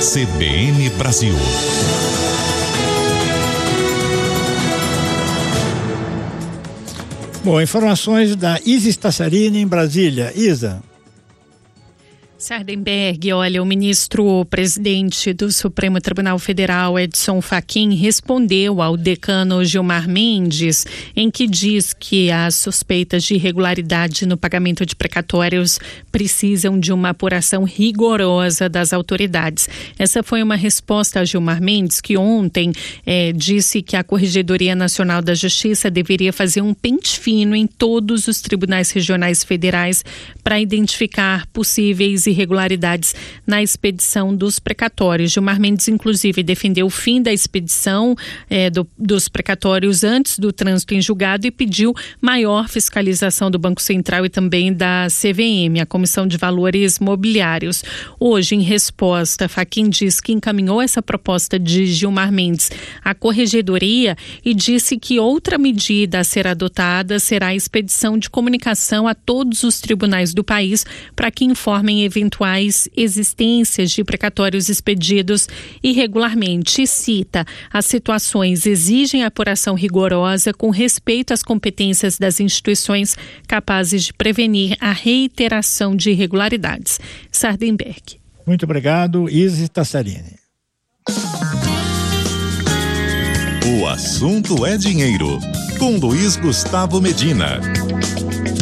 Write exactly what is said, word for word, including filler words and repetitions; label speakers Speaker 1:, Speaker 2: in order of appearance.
Speaker 1: C B N Brasil.
Speaker 2: Bom, informações da Isa Stassarini em Brasília. Isa.
Speaker 3: Sardenberg, olha, o ministro-presidente do Supremo Tribunal Federal, Edson Fachin, respondeu ao decano Gilmar Mendes, em que diz que as suspeitas de irregularidade no pagamento de precatórios precisam de uma apuração rigorosa das autoridades. Essa foi uma resposta a Gilmar Mendes, que ontem eh, disse que a Corregedoria Nacional da Justiça deveria fazer um pente fino em todos os tribunais regionais federais para identificar possíveis irregularidades na expedição dos precatórios. Gilmar Mendes, inclusive, defendeu o fim da expedição eh, do, dos precatórios antes do trânsito em julgado e pediu maior fiscalização do Banco Central e também da C V M, a Comissão de Valores Mobiliários. Hoje, em resposta, Fachin diz que encaminhou essa proposta de Gilmar Mendes à Corregedoria e disse que outra medida a ser adotada será a expedição de comunicação a todos os tribunais do país para que informem eventualmente eventuais existências de precatórios expedidos irregularmente. Cita: as situações exigem apuração rigorosa com respeito às competências das instituições capazes de prevenir a reiteração de irregularidades. Sardenberg.
Speaker 2: Muito obrigado, Isa Stassarini.
Speaker 1: O assunto é dinheiro, com Luiz Gustavo Medina.